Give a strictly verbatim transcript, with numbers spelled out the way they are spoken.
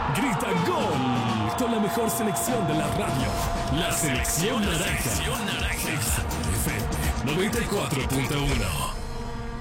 Grita gol con la mejor selección de la radio. La selección naranja. F M noventa y cuatro punto uno.